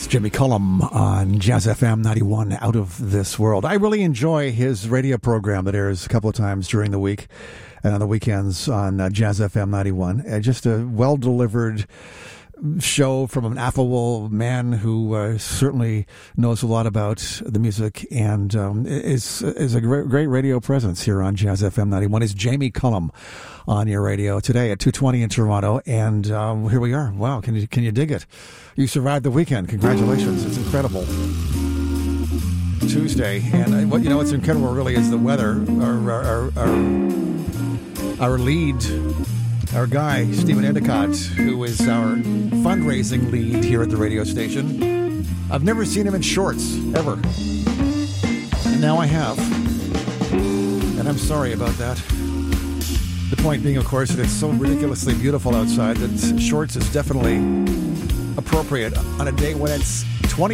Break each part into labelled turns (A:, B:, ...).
A: Jimmy Cullum on Jazz FM 91, Out of This World. I really enjoy his radio program that airs a couple of times during the week and on the weekends on Jazz FM 91. Just a well-delivered show from an affable man who certainly knows a lot about the music and is a great radio presence here on Jazz FM 91. Is Jamie Cullum on your radio today at 2:20 in Toronto, and here we are. Wow, can you dig it? You survived the weekend. Congratulations! It's incredible. Tuesday, and what's incredible really is the weather. Our lead. Our guy, Stephen Endicott, who is our fundraising lead here at the radio station. I've never seen him in shorts, ever. And now I have. And I'm sorry about that. The point being, of course, that it's so ridiculously beautiful outside that shorts is definitely appropriate on a day when it's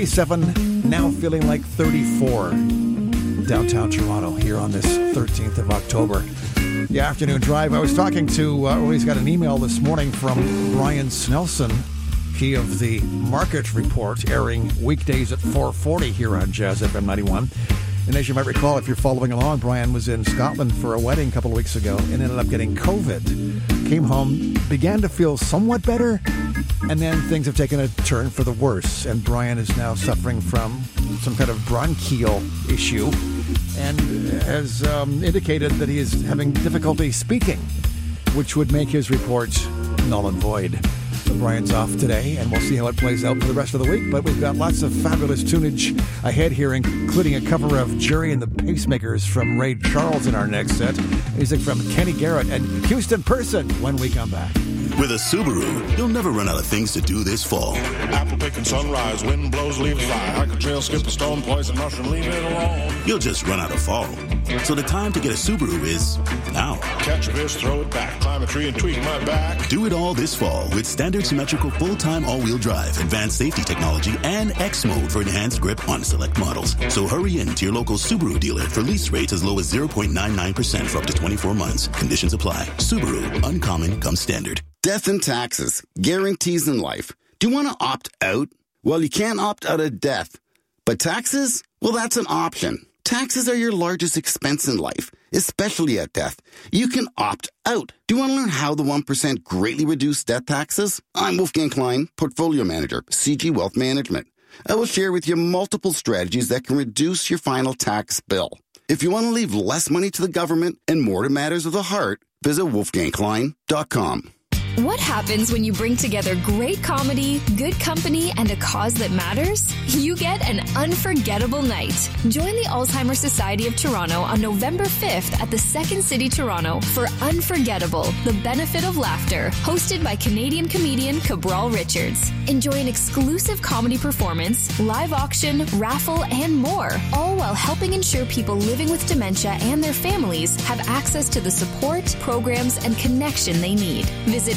A: 27, now feeling like 34, downtown Toronto here on this 13th of October. The afternoon drive. I was talking to, he's got an email this morning from Brian Snelson, he of the Market Report, airing weekdays at 4:40 here on Jazz FM 91. And as you might recall, if you're following along, Brian was in Scotland for a wedding a couple of weeks ago and ended up getting COVID. Came home, began to feel somewhat better, and then things have taken a turn for the worse. And Brian is now suffering from some kind of bronchial issue and has indicated that he is having difficulty speaking, which would make his report null and void. So Brian's off today, and we'll see how it plays out for the rest of the week. But we've got lots of fabulous tunage ahead here, including a cover of Jerry and the Pacemakers from Ray Charles in our next set. Music from Kenny Garrett and Houston Person when we come back.
B: With a Subaru, you'll never run out of things to do this fall.
C: Apple picking sunrise, wind blows, leaves fly. Hike a trail, skip a stone, poison mushroom, leave it alone.
B: You'll just run out of fall. So the time to get a Subaru is now.
C: Catch a fish, throw it back, climb a tree and tweak my back.
B: Do it all this fall with standard symmetrical full-time all-wheel drive, advanced safety technology, and X mode for enhanced grip on select models. So hurry in to your local Subaru dealer for lease rates as low as 0.99% for up to 24 months. Conditions apply. Subaru, uncommon comes standard.
D: Death and taxes. Guarantees in life. Do you want to opt out? Well, you can't opt out of death. But taxes? Well, that's an option. Taxes are your largest expense in life, especially at death. You can opt out. Do you want to learn how the 1% greatly reduce death taxes? I'm Wolfgang Klein, Portfolio Manager, CG Wealth Management. I will share with you multiple strategies that can reduce your final tax bill. If you want to leave less money to the government and more to matters of the heart, visit wolfgangklein.com.
E: What happens when you bring together great comedy, good company, and a cause that matters? You get an unforgettable night. Join the Alzheimer's Society of Toronto on November 5th at the Second City Toronto for Unforgettable, The Benefit of Laughter, hosted by Canadian comedian Cabral Richards. Enjoy an exclusive comedy performance, live auction, raffle, and more, all while helping ensure people living with dementia and their families have access to the support, programs, and connection they need. Visit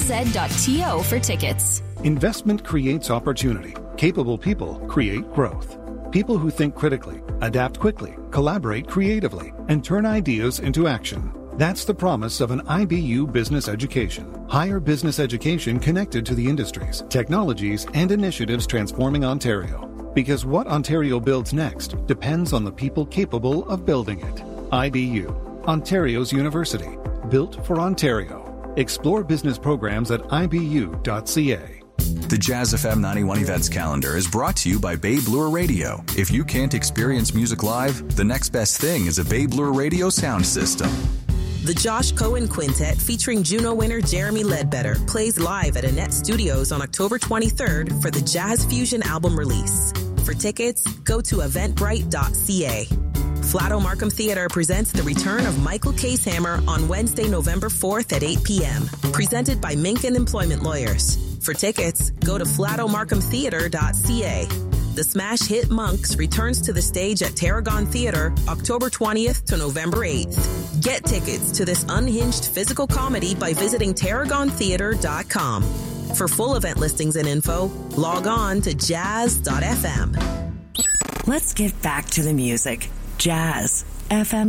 E: alz.to for tickets.
F: Investment creates opportunity. Capable people create growth. People who think critically, adapt quickly, collaborate creatively, and turn ideas into action. That's the promise of an IBU business education. Higher business education connected to the industries, technologies, and initiatives transforming Ontario. Because what Ontario builds next depends on the people capable of building it. IBU, Ontario's university. Built for Ontario. Explore business programs at ibu.ca.
G: The Jazz FM 91 events calendar is brought to you by Bay Bloor Radio. If you can't experience music live, the next best thing is a Bay Bloor Radio sound system.
H: The Josh Cohen Quintet, featuring Juno winner Jeremy Ledbetter, plays live at Annette Studios on October 23rd for the Jazz Fusion album release. For tickets, go to eventbrite.ca. Flato Markham Theatre presents the return of Michael Casehammer on Wednesday, November 4th at 8 p.m. Presented by Minkin Employment Lawyers. For tickets, go to flatomarkhamtheatre.ca. The smash hit Monks returns to the stage at Tarragon Theatre October 20th to November 8th. Get tickets to this unhinged physical comedy by visiting tarragontheatre.com. For full event listings and info, log on to jazz.fm.
I: Let's get back to the music. Jazz FM